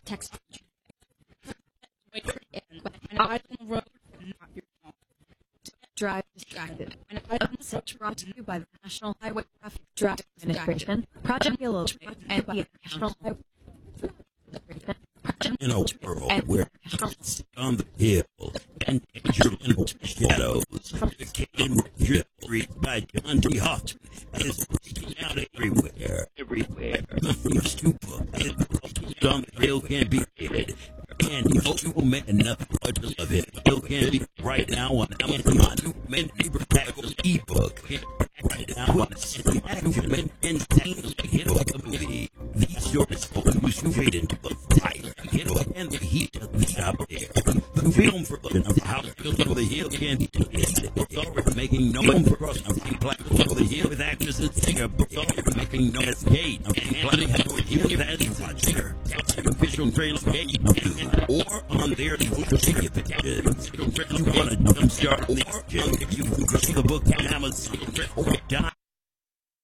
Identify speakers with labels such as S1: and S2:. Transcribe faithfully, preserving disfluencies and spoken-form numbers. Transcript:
S1: text. When I on the road, not your phone. Drive distracted. When I on such brought to you by the National Highway Traffic Drive Administration, Project Yellow, and the National Highway
S2: in a world where on the hill and your little shadows, the kid drip by John Hawk is breaking out everywhere, everywhere. Your stupor is on the hill can be hid. And you hope you will make enough to love it. You can be right now on Amazon. You made neighbor tackle ebook. Right now on Amazon. Insanely hit like a movie. These stories will use you right into the fire. Hit and the heat of the shop there. The film version of How to Build Over the Hill can be taken. It's already making known for us. I'm seeing Black Over the Hill with actors and singer. It's already making known as Kate. I'm planning how to hear that is a singer. Official trailer Kate. Or on their social media pages. You want to jumpstart or you can see the book on Amazon or dime.